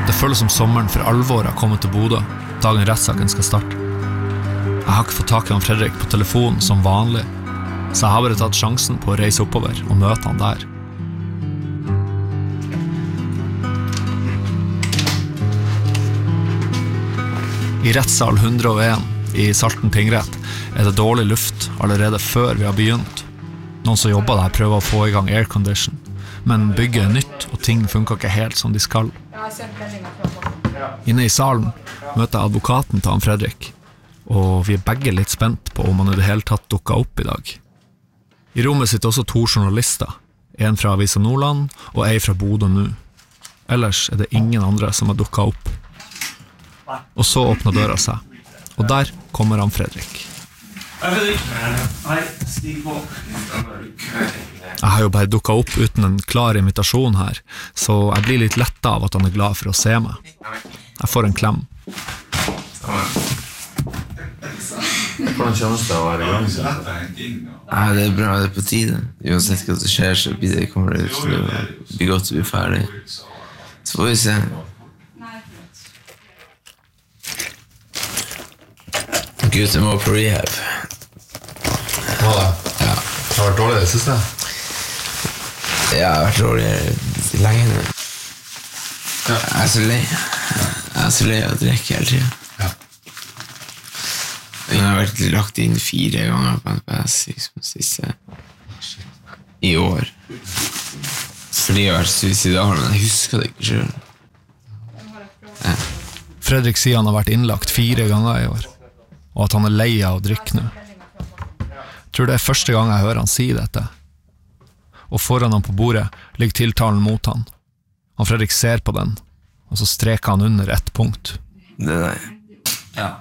Det føles som sommeren for alvor har kommet til Bodø, dagen rettssaken skal starte. Jeg har ikke fått tak i han Fredrik på telefonen som vanlig, så jeg har bare tatt sjansen på å reise oppover og møte han der. I rettssal 101 i Salten tingrett det dårlig luft allerede før vi har begynt. Noen som jobber der prøver å få i gang aircondition, men bygget nytt og ting funker ikke helt som de skal. Inne i salen møter jeg advokaten til han Fredrik, og vi begge litt spent på om han i det hele tatt dukket opp i dag. I rommet sitter også 2 journalister, en fra Avisa Nordland og en fra Bodø nå. Ellers det ingen andre som har dukket opp. Og så åpner døra seg, og der kommer han Fredrik. Hei Fredrik. Hei, stig på. Jeg har jo bare dukket opp uten en klar invitasjon her, så jeg blir litt lettet av at han glad for å se meg. Jeg får en klem. Hvordan kjennes det å være i gang? Ja, det bra, det på tide. Uansett hva som skjer, så kommer det til å bli godt å bli ferdig. Så får vi se. Gutten må på rehab. Hva da? Ja. Det har vært dårlig det siste? Ja, det har vært dårlig lenge nå. Jeg så lei. Jeg så lei av å drikke hele tiden. Ja. Jeg har vært lagt inn 4 ganger på NPS liksom, siste i år. Fordi jeg har vært suicidal, men jeg husker det ikke selv. Ja. Fredrik sier han har vært innlagt 4 ganger i år, og at han lei av å drikke nå. Jeg tror det første gang jeg hører han si dette. Og foran han på bordet ligger tiltalen mot han. Han Fredrik ser på den, og så streker han under ett punkt. Det der. Ja.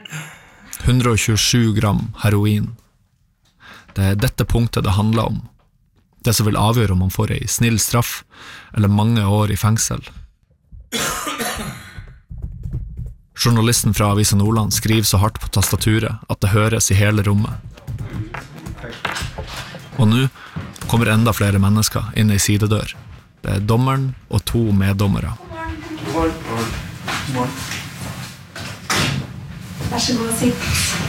127 gram heroin. Det dette punktet det handler om. Det som vil avgjøre om han får en snill straff, eller mange år i fengsel. Journalisten fra Avisa Nordland skriver så hardt på tastaturet at det høres i hele rommet. Og nå kommer enda flere mennesker inn i sidedør. Det dommeren og 2 meddommere. Vær så god og sitt.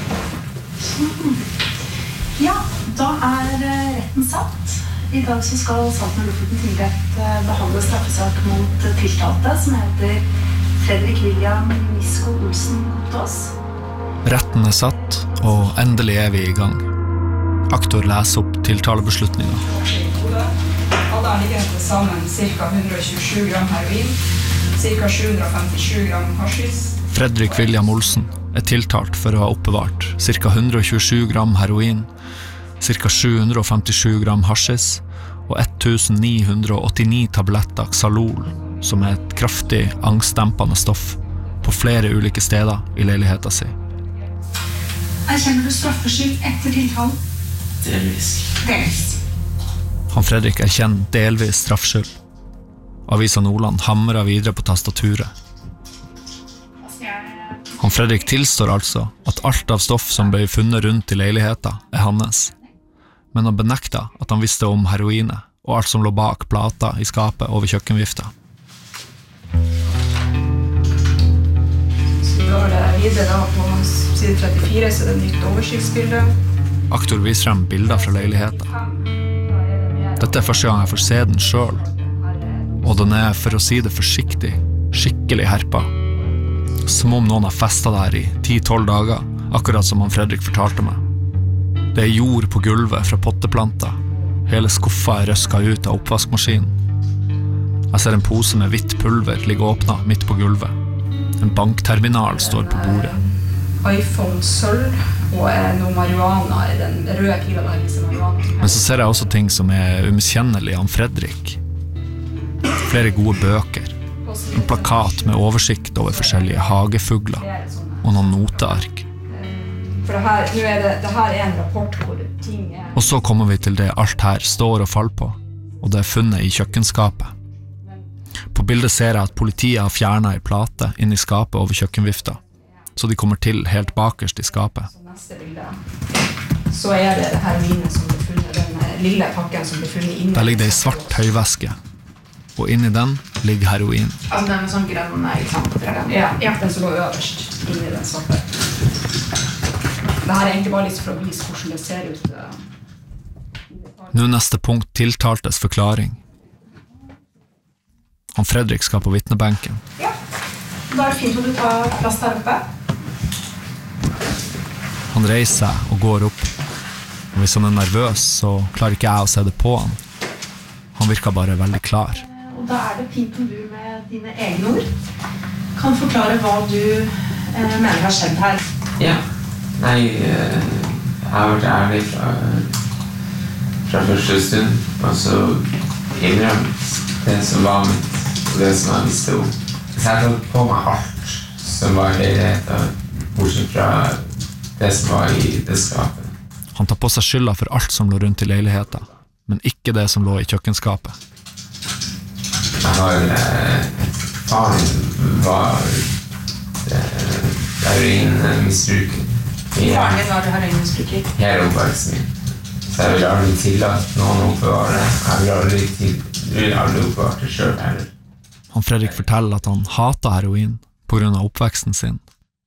Ja, da retten satt. I dag så skal Salten og Lofoten tingrett behandle straffesak mot tiltalte som heter Fredrik William Misko Olsen Gotaas. Retten satt, og endelig vi i gang. Aktor leser opp tiltalebeslutningen. Alle ligger til sammen ca. 127 gram heroin, ca. 757 gram hasjis. Fredrik William Olsen tiltalt for å ha oppbevart ca. 127 gram heroin, ca. 757 gram hasjis og 1989 tabletter Xalol, som et kraftig angstdempende stoff, på flere ulike steder i leiligheten sin. Erkjenner du straffskyld etter tiltalen? Delvis. Delvis. Han Fredrik erkjenner delvis straffskyld. Avisa Nordland hamrer videre på tastaturet. Han Fredrik tilstår altså at alt av stoff som ble funnet rundt i leiligheten hans, men han benekter at han visste om heroinet og alt som lå bak plata i skapet over kjøkkenvifta. Så går det videre da på side 34, så det nytt oversiktsbilde. Aktor viser frem bilder fra leiligheten. Dette første gang jeg får se den selv, og den for å si det forsiktig, skikkelig herpa. Som om noen har festet der i 10-12 dager, akkurat som han Fredrik fortalte meg. Det jord på gulvet fra potteplanter. Hele skuffa røsket ut av oppvaskmaskinen. Jeg ser en pose med hvitt pulver ligge åpnet midt på gulvet. En bankterminal står på bordet. iPhone sølv og noe marihuana i den røde pila der, liksom marihuana. Men så ser jeg også ting som umiskjennelig han Fredrik. Flere gode bøker. En plakat med oversikt over forskjellige hagefugler og noen noteark. For det her en rapport hvor ting Og så kommer vi til det alt her står og faller på, og det funnet i kjøkkenskapet. På bildet ser jeg at politiet har fjernet en plate inn i skapet over kjøkkenvifta, så de kommer til helt bakerst i skapet. Neste bilde. Så det heroinet som ble funnet, den lille pakken som ble funnet inne. Der ligger det en svart høyveske, og inni den ligger heroin. Altså den med sånn grønn, ikke sant? Ja, den som lå øverst inni den svarte. Det her egentlig bare litt for å vise hvordan det ser ut. Nå neste punkt tiltaltes forklaring. Han Fredrik skal på vittnebenken. Ja, da det fint at du tar plass der oppe. Han reiser seg og går opp. Og hvis han nervøs, så klarer ikke jeg å se det på han. Han virker bare veldig klar. Og da det fint om du med dine egne ord kan forklare hva du mener har skjedd her. Ja. Nei, jeg har vært ærlig fra første stund, og så innrømt det som var mitt, og det som jeg visste om. Så jeg tok på meg alt som var i leiligheten, bortsett fra det som var i det skapet. Han tar på seg skylda for alt som lå rundt i leiligheten, men ikke det som lå i kjøkkenskapet. Jeg har faren var heroinmisbruker. Faren din var heroinmisbruker? Hele oppveksten min. Så jeg vil aldri tillate noen å oppbevare det. Jeg vil aldri oppbevare det selv heller. Han Fredrik forteller at han hater heroin på grunn av oppveksten sin.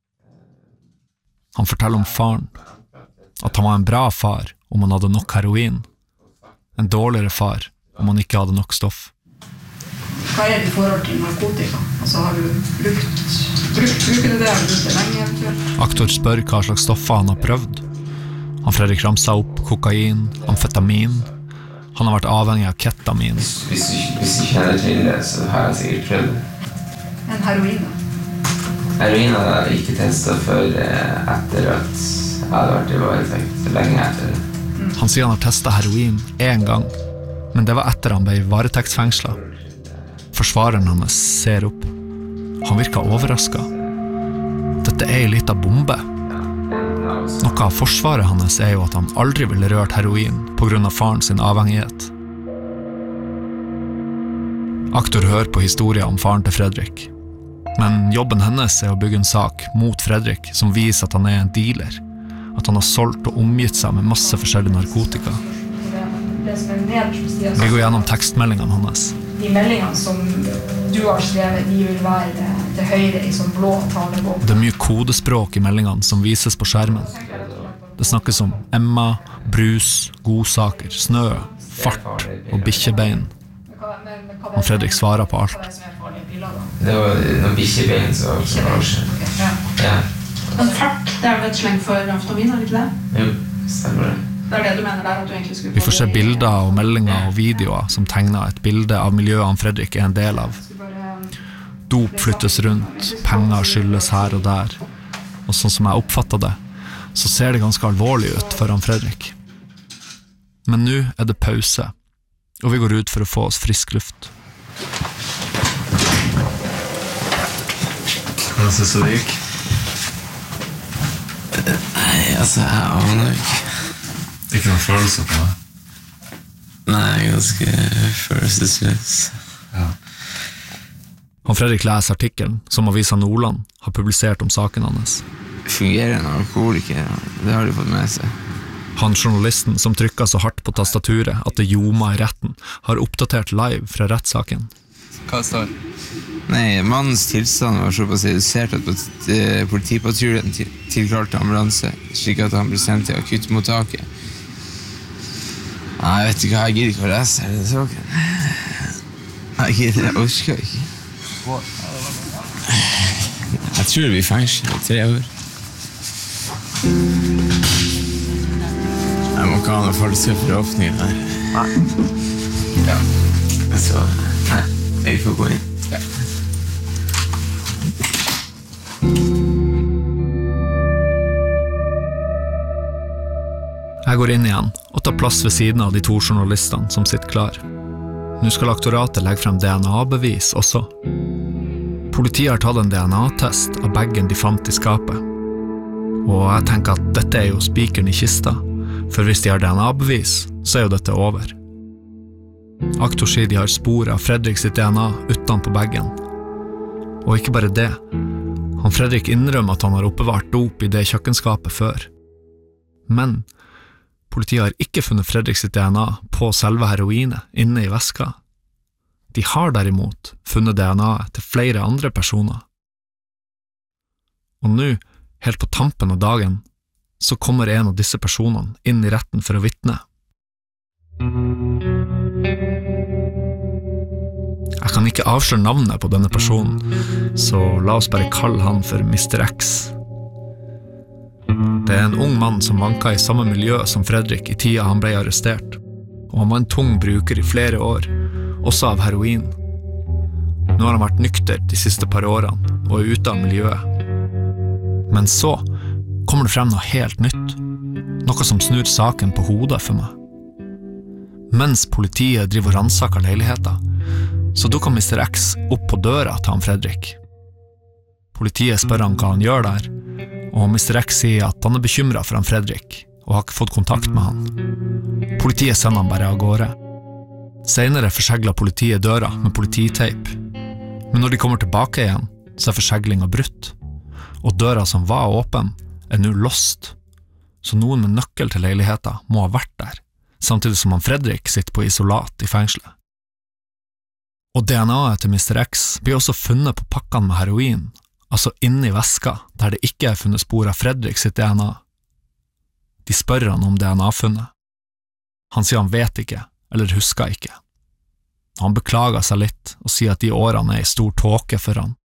Han forteller om faren, at han var en bra far om han hadde nok heroin, en dårligere far om han ikke hadde nok stoff. Hva det i forhold til narkotika? Altså har du bruker du det? Har du brukt det lenge eventuelt? Aktor spør hva slags stoffer han har prøvd. Han Fredrik ramser opp kokain, amfetamin. Han har vært avhengig av ketamin. Hvis du kjenner til det, så har jeg sikkert prøvd det. En heroin da? Heroin hadde jeg ikke testet før etter at jeg hadde vært i varetekt, lenge etter det. Han sier han har testet heroin en gang, men det var etter han ble varetektsfengslet. Forsvareren hans ser opp. Han virker overrasket. Dette en liten bombe. Noe av forsvaret hans jo at han aldri ville rørt heroin på grunn av faren sin avhengighet. Aktor hører på historien om faren til Fredrik. Men jobben hennes å bygge en sak mot Fredrik som viser at han en dealer. At han har solgt og omgitt seg med masse forskjellig narkotika. Vi går gjennom tekstmeldingene hans. De meldingene som du har skrevet, de vil være til høyre i sånn blå talebok. Det mye kodespråk i meldingene som vises på skjermen. Det snakkes om Emma, brus, godsaker, snø, fart og bikkjebein. Og Fredrik svarer på alt. Det var noen bikkjebein som var skjedd. Ja. Men fart, det vel et sleng for amfetamin, det ikke det? Jo, stemmer det. Det det du mener der, at du egentlig skulle få... Vi får se bilder og meldinger og videoer som tegner et bilde av miljøet han Fredrik en del av. Dop flyttes rundt, penger skyldes her og der. Og sånn som jeg oppfattet det, så ser det ganske alvorlig ut for han Fredrik. Men nå det pause, og vi går ut for å få oss frisk luft. Hva synes du det gikk? Nei, altså, jeg aner ikke. Ikke noen følelse på det? Nei, ganske følelsesløs. Ja. Han Fredrik leser artikkelen som Avisa Nordland har publisert om saken hans. Fungerende alkoholiker, det har de fått med seg. Han journalisten som trykket så hardt på tastaturet at det ljoma i retten, har oppdatert live fra rettssaken. Hva står? Nei, mannens tilstand var såpass redusert at politipatruljen tilkalte ambulanse, slik at han ble sendt til akuttmottaket. Nei, jeg vet ikke hva, jeg gidder ikke å lese hele saken. Jeg orsker ikke. Jeg tror det blir fengsel i 3 år. Jeg må ikke ha noen falske forhåpninger her. Nei. Ja. Så, nei, jeg får gå inn. Ja. Jeg går inn igjen og tar plass ved siden av de 2 journalistene som sitter klar. Nå skal aktoratet legge frem DNA-bevis også. Politiet har tatt en DNA-test av baggen de fant i skapet. Og jeg tenker at dette jo spikeren i kista, for hvis de har DNA-bevis, så jo dette over. Aktor sier de har spor av Fredrik sitt DNA utenpå baggen. Og ikke bare det. Han Fredrik innrømmer at han har oppbevart dop i det kjøkkenskapet før. Men politiet har ikke funnet Fredrik sitt DNA på selve heroinet inne i veska. De har derimot funnet DNA til flere andre personer. Og nå, helt på tampen av dagen, så kommer en av disse personene inn i retten for å vitne. Jeg kan ikke avsløre navnet på denne personen, så la oss bare kalle han for Mr. X. Det en ung mann som vanka i samme miljø som Fredrik i tida han ble arrestert, og han var en tung bruker i flere år, også av heroin. Nå har han vært nykter de siste par årene, og ute av miljøet. Men så kommer det frem noe helt nytt, noe som snur saken på hodet for meg. Mens politiet driver og ransaker leiligheten, så dukker Mr. X opp på døra til han Fredrik. Politiet spør han hva han gjør der, og Mr. X sier at han bekymret for han Fredrik, og har ikke fått kontakt med han. Politiet sender han bare av gårde. Senere forsegler politiet døra med polititeip, men når de kommer tilbake igjen, så forseglinga brutt, og døra som var åpen nå låst, så noen med nøkkel til leiligheten må ha vært der, samtidig som han Fredrik sitter på isolat i fengselet. Og DNA-et til Mr. X blir også funnet på pakkene med heroin, altså inne i veska, der det ikke funnet spor av Fredrik sitt DNA. De spør han om DNA-funnet. Han sier han vet ikke, eller husker ikke. Han beklager seg litt, og sier at de årene i stor tåke for han.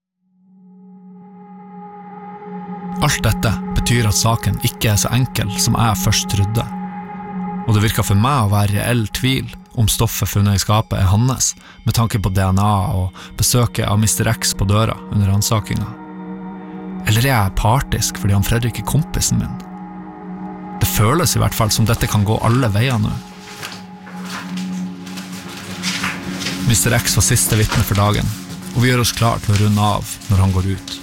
Alt dette betyr at saken ikke så enkel som jeg først trodde, og det virker for meg å være reell tvil om stoffet funnet i skapet hans, med tanke på DNA og besøket av Mr. X på døra under ransakinga. Eller jeg partisk fordi han Fredrik kompisen min? Det føles i hvert fall som dette kan gå alle veier nå. Mr. X var siste vitne for dagen, og vi gjør oss klar til å runde av når han går ut.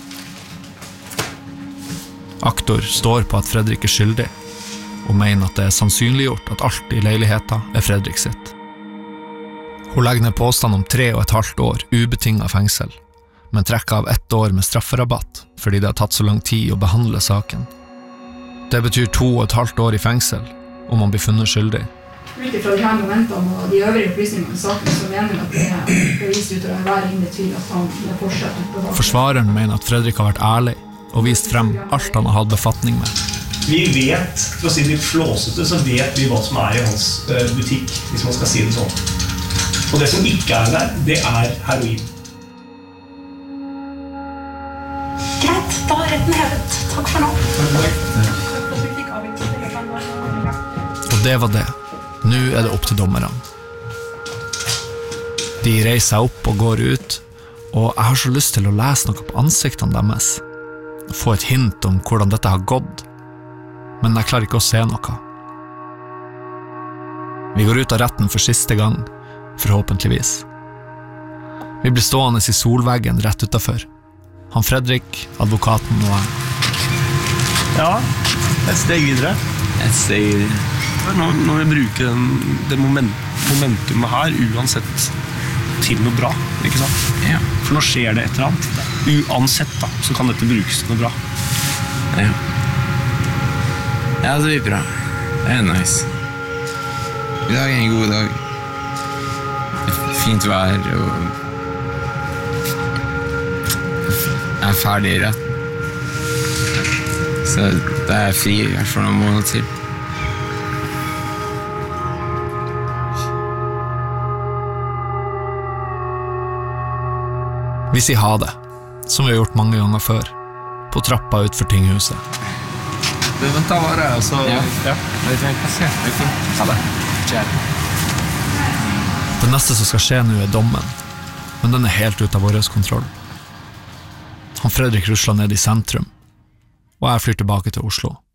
Aktor står på at Fredrik skyldig, og mener at det sannsynliggjort at alt i leiligheten Fredrik sitt. Hun legger ned påstand om 3,5 år ubetinget fengsel, men trekker av 1 år med strafferabatt fordi det har tatt så lang tid å behandle saken. Det betyr 2,5 år i fengsel om man blir funnet skyldig. Ut ifra de her momentene og de øvrige opplysningene i saken, så mener vi at det er bevist ut av enhver rimelig tvil at han er fortsatt. Forsvareren mener at Fredrik har vært ærlig og vist frem alt han har hatt befatning med. Vi vet, for å si det litt flåsete, så vet vi hva som i hans butikk, hvis man skal si det sånn. Og det som ikke der, det heroin. Greit, da retten hevet. Takk for nå. Og det var det. Nå det opp til dommerne. De reiser seg opp og går ut, og jeg har så lyst til å lese noe på ansiktene deres. Få et hint om hvordan dette har gått, men jeg klarer ikke å se noe. Vi går ut av retten for siste gang, forhåpentligvis. Vi blir stående i solveggen rett utenfor. Han Fredrik, advokaten og jeg. Ja, et steg videre. Et steg videre. Når vi bruker det momentumet her, uansett til noe bra, ikke sant? Ja. For nå skjer det et eller annet. Uansett da, så kan dette brukes til noe bra. Ja. Ja, det blir bra. Det nice. I dag en god dag. Det fint vær, og jeg ferdig i retten. Så det fri i hvert fall noen måneder til. Vi sier ha det, som vi har gjort mange ganger før, på trappa ut for tinghuset. Vent da, var det, altså... Ja. Jeg trenger ikke se. Ha det. Kjære. Det neste som skal skje nå dommen, men den helt ut av vår kontroll. Han Fredrik rusler ned i sentrum, og jeg flyr tilbake til Oslo.